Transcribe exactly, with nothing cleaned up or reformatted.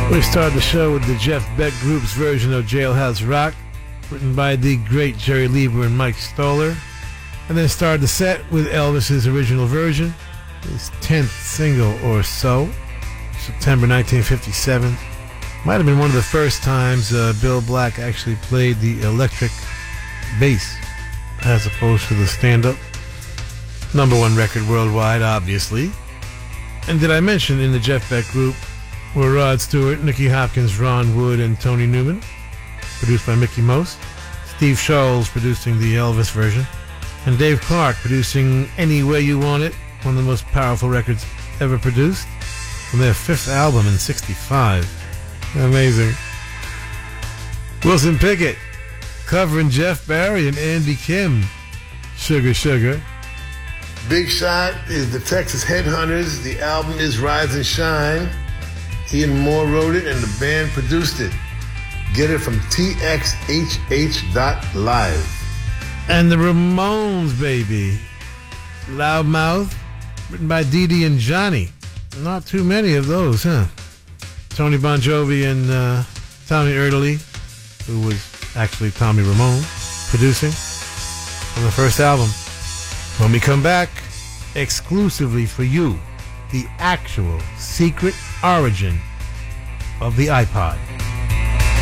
We start the show with the Jeff Beck Group's version of Jailhouse Rock, written by the great Jerry Lieber and Mike Stoller, and then started the set with Elvis's original version, his tenth single or so, September nineteen fifty-seven. Might have been one of the first times uh, Bill Black actually played the electric bass as opposed to the stand-up. Number one record worldwide, obviously. And did I mention in the Jeff Beck Group were Rod Stewart, Nicky Hopkins, Ron Wood, and Tony Newman, produced by Mickey Most. Steve Sholes producing the Elvis version, and Dave Clark producing Any Way You Want It, one of the most powerful records ever produced, from their fifth album in sixty-five. Amazing. Wilson Pickett covering Jeff Barry and Andy Kim, Sugar Sugar. Big Shot is the Texas Headhunters. The album is Rise and Shine. Ian Moore wrote it and the band produced it. Get it from T X H H dot live. And the Ramones, baby. Loudmouth, written by Dee Dee and Johnny. Not too many of those, huh? Tony Bon Jovi and uh, Tommy Erdelyi, who was actually Tommy Ramone, producing on the first album. When we come back, exclusively for you, the actual secret origin of the iPod.